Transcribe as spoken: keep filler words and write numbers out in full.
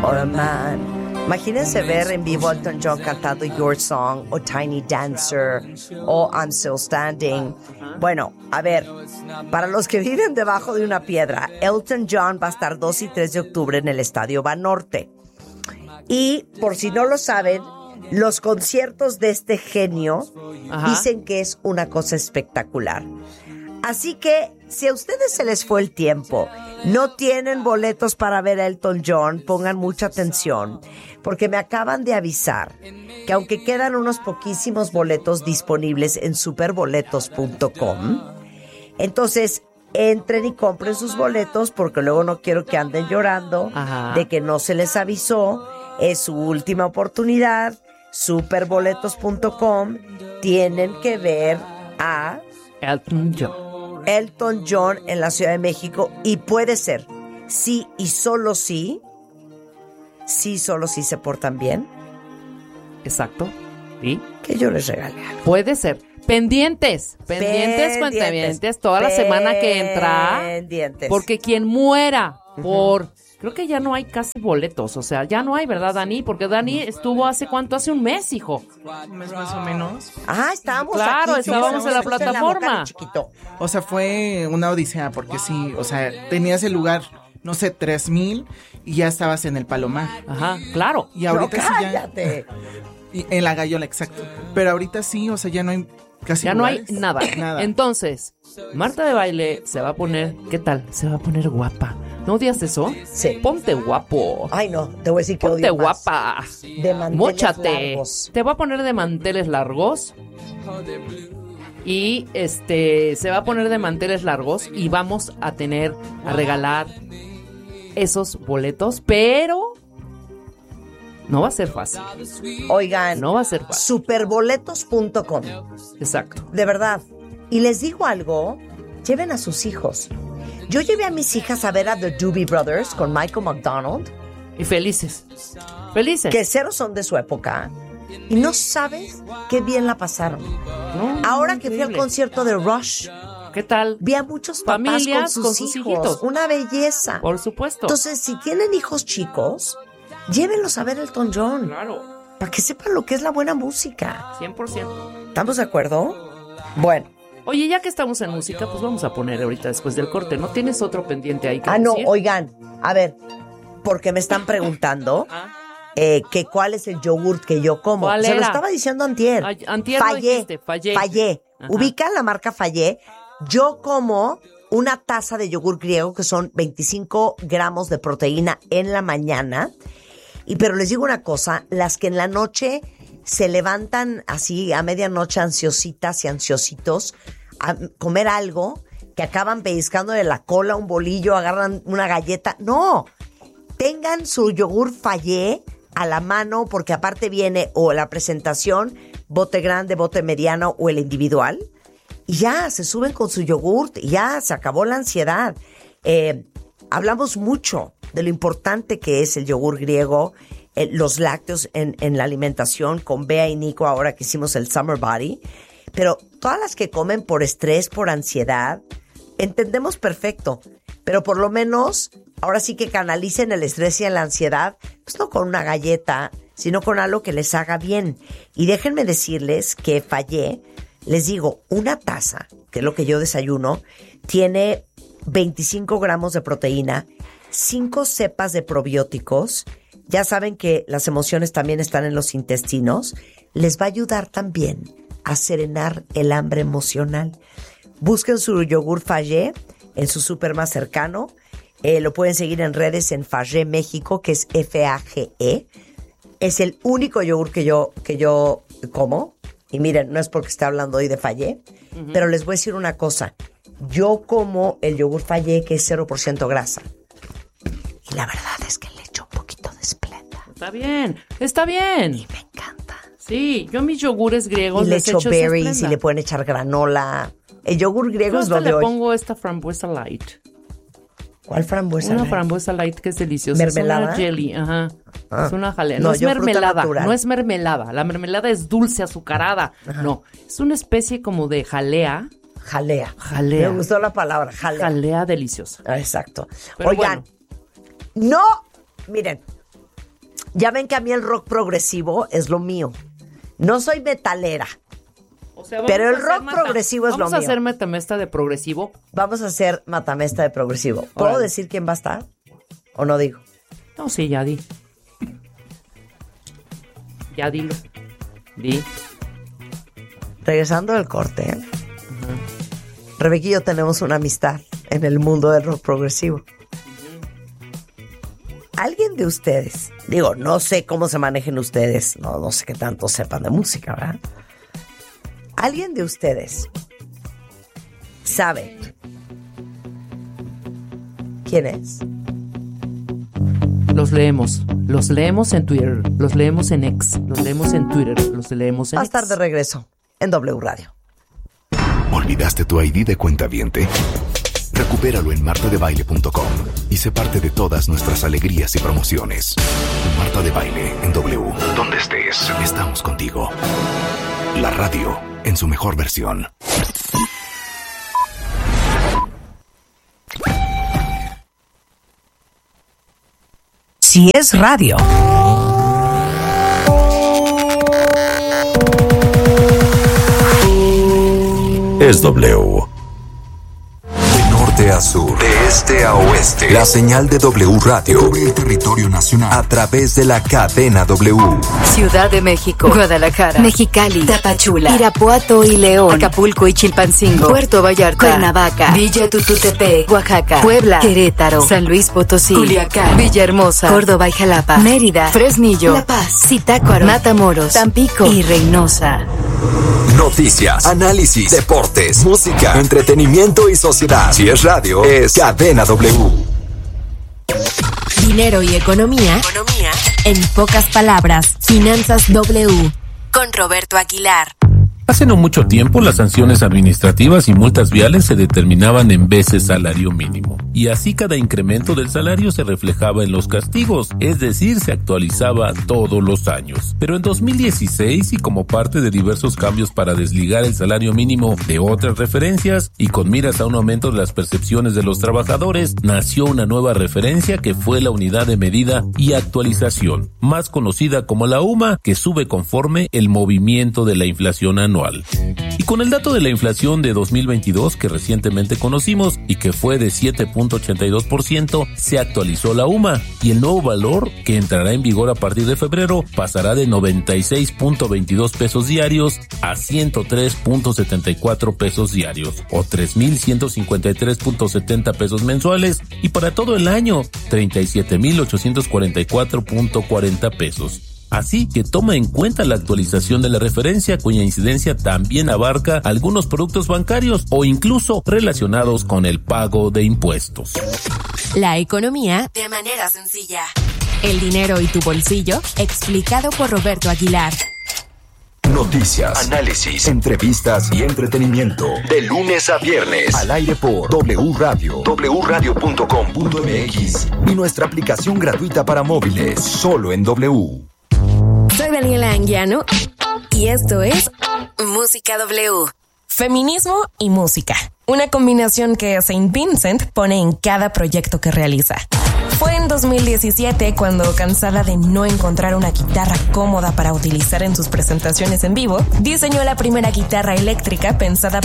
Oh, man. Imagínense ver en vivo a Elton John cantando Your Song o Tiny Dancer o I'm Still Standing. Bueno, a ver, para los que viven debajo de una piedra, Elton John va a estar dos y tres de octubre en el Estadio Banorte. Y por si no lo saben, los conciertos de este genio Ajá. dicen que es una cosa espectacular. Así que, si a ustedes se les fue el tiempo, no tienen boletos para ver a Elton John, pongan mucha atención, porque me acaban de avisar que aunque quedan unos poquísimos boletos disponibles en superboletos punto com, entonces entren y compren sus boletos, porque luego no quiero que anden llorando Ajá. de que no se les avisó. Es su última oportunidad. superboletos punto com. Tienen que ver a Elton John. Elton John en la Ciudad de México, y puede ser, sí y solo sí, sí solo sí se portan bien. Exacto. ¿Y? Que yo les regale algo. Puede ser. Pendientes, pendientes, cuentavientes, toda la semana que entra. Pendientes. Porque quien muera por... Uh-huh. Creo que ya no hay casi boletos, o sea, ya no hay, ¿verdad, Dani? Porque Dani estuvo hace cuánto, hace un mes, hijo. Un mes más o menos. Ah, estábamos Claro, aquí, estábamos sí, en la en la plataforma. boca, chiquito. O sea, fue una odisea, porque sí, o sea, tenías el lugar, no sé, tres mil y ya estabas en el Palomar. Ajá, claro. Y ahorita no, sí cállate. ya... En la Gallola, exacto. Pero ahorita sí, o sea, ya no hay casi Ya lugares. no hay nada. nada. Entonces, Marta de Baile se va a poner, ¿qué tal? Se va a poner guapa. ¿No odias eso? Sí. Ponte guapo. Ay, no, te voy a decir que Ponte odio más. guapa. De manteles Móchate. largos. Te va a poner de manteles largos. Y este se va a poner de manteles largos y vamos a tener a regalar esos boletos, pero no va a ser fácil. Oigan, No va a ser fácil. superboletos punto com. Exacto. De verdad. Y les digo algo, lleven a sus hijos. Yo llevé a mis hijas a ver a The Doobie Brothers con Michael McDonald. Y felices. Felices. Que cero son de su época. Y no sabes qué bien la pasaron. No, Ahora no, que fui increíble. al concierto de Rush, ¿Qué tal? vi a muchos papás Familias con sus, con sus hijos. hijitos. Una belleza. Por supuesto. Entonces, si tienen hijos chicos, llévenlos a ver Elton John. Claro. Para que sepan lo que es la buena música. cien por ciento. ¿Estamos de acuerdo? Bueno. Oye, ya que estamos en música, pues vamos a poner ahorita después del corte. ¿No tienes otro pendiente ahí que Ah, no, decir? oigan, a ver, porque me están preguntando eh, que cuál es el yogurt que yo como. ¿Cuál Se lo era? estaba diciendo antier. Ay, antier lo Fallé, dijiste, Fallé. Fallé. Ajá. ¿Ubican la marca Fallé? Yo como una taza de yogur griego, que son veinticinco gramos de proteína en la mañana. Y pero les digo una cosa, las que en la noche se levantan así a medianoche ansiositas y ansiositos a comer algo, que acaban pellizcando de la cola un bolillo, agarran una galleta. No, tengan su yogur Fallé a la mano, porque aparte viene o la presentación, bote grande, bote mediano o el individual. Y ya, se suben con su yogurt y ya, se acabó la ansiedad. Eh, hablamos mucho de lo importante que es el yogur griego, eh, los lácteos en, en la alimentación, con Bea y Nico ahora que hicimos el Summer Body. Pero todas las que comen por estrés, por ansiedad, entendemos perfecto. Pero por lo menos, ahora sí que canalicen el estrés y la ansiedad, pues no con una galleta, sino con algo que les haga bien. Y déjenme decirles que Fallé, les digo, una taza, que es lo que yo desayuno, tiene veinticinco gramos de proteína, cinco cepas de probióticos. Ya saben que las emociones también están en los intestinos. Les va a ayudar también a serenar el hambre emocional. Busquen su yogur Fallé en su súper más cercano. Eh, lo pueden seguir en redes en Fagé México, que es F A G E. Es el único yogur que yo, que yo como. Y miren, no es porque esté hablando hoy de Fallé, uh-huh. pero les voy a decir una cosa. Yo como el yogur Fallé, que es cero por ciento grasa. Y la verdad es que le echo un poquito de Splenda. Está bien, está bien. Y me encanta. Sí, yo mis yogures griegos Y le les echo echo berries Splenda. y le pueden echar granola. El yogur griego Yo es hasta lo de le hoy. pongo esta frambuesa light. ¿Cuál frambuesa? Una light? frambuesa light que es deliciosa. ¿Mermelada? Es una jelly, ajá. Ah. Es una jalea. No, No, es yo fruta mermelada, natural. no es mermelada. La mermelada es dulce, azucarada. Ajá. No, es una especie como de jalea. Jalea. Jalea. Me gustó la palabra, jalea. Jalea deliciosa. Ah, exacto. Pero Oigan, no, miren, Ya ven que a mí el rock progresivo es lo mío. No soy metalera. O sea, pero el rock mata, progresivo es lo mío. Vamos a hacer matamesta de progresivo. Vamos a hacer matamesta de progresivo. ¿Puedo Órale. decir quién va a estar? ¿O no digo? No, sí, ya di. Ya dilo. Di. Regresando del corte, ¿eh? Uh-huh. Rebeca y yo tenemos una amistad en el mundo del rock progresivo. Uh-huh. ¿Alguien de ustedes, digo, no sé cómo se manejen ustedes, no, no sé qué tanto sepan de música, ¿verdad? ¿Alguien de ustedes sabe quién es? Los leemos, los leemos en Twitter, los leemos en X, los leemos en Twitter, los leemos en Va a X. estar de regreso en W Radio. ¿Olvidaste tu I D de cuentaviente? Recupéralo en marta de baile punto com y sé parte de todas nuestras alegrías y promociones. Marta de Baile en W. Donde estés, estamos contigo. La radio en su mejor versión. Si es radio. Es W. De norte a sur, de este a oeste, la señal de W Radio cubre el territorio nacional a través de la cadena W. Ciudad de México, Guadalajara, Mexicali, Tapachula, Irapuato y León, Acapulco y Chilpancingo, Puerto Vallarta, Cuernavaca, Villa Tututepec, Oaxaca, Puebla, Querétaro, San Luis Potosí, Culiacán, Villahermosa, Córdoba y Jalapa, Mérida, Fresnillo, La Paz, Zitácuaro, Matamoros, Tampico y Reynosa. Noticias, análisis, deportes, música, entretenimiento y sociedad. Si es radio, es Cadena W. Dinero y economía. Economía. En pocas palabras, Finanzas W. Con Roberto Aguilar. Hace no mucho tiempo, las sanciones administrativas y multas viales se determinaban en veces salario mínimo. Y así cada incremento del salario se reflejaba en los castigos, es decir, se actualizaba todos los años. Pero en dos mil dieciséis, y como parte de diversos cambios para desligar el salario mínimo de otras referencias, y con miras a un aumento de las percepciones de los trabajadores, nació una nueva referencia que fue la unidad de medida y actualización, más conocida como la U M A, que sube conforme el movimiento de la inflación anual. Y con el dato de la inflación de dos mil veintidós que recientemente conocimos y que fue de siete punto ochenta y dos por ciento, se actualizó la U M A y el nuevo valor, que entrará en vigor a partir de febrero, pasará de noventa y seis punto veintidós pesos diarios a ciento tres punto setenta y cuatro pesos diarios o tres mil ciento cincuenta y tres punto setenta pesos mensuales, y para todo el año treinta y siete mil ochocientos cuarenta y cuatro punto cuarenta pesos. Así que toma en cuenta la actualización de la referencia, cuya incidencia también abarca algunos productos bancarios o incluso relacionados con el pago de impuestos. La economía de manera sencilla. El dinero y tu bolsillo, explicado por Roberto Aguilar. Noticias, análisis, entrevistas y entretenimiento. De lunes a viernes. Al aire por W Radio, w radio punto com punto m x y nuestra aplicación gratuita para móviles. Solo en W. Soy Daniela Anguiano y esto es Música W. Feminismo y música. Una combinación que Saint Vincent pone en cada proyecto que realiza. Fue en dos mil diecisiete cuando, cansada de no encontrar una guitarra cómoda para utilizar en sus presentaciones en vivo, diseñó la primera guitarra eléctrica pensada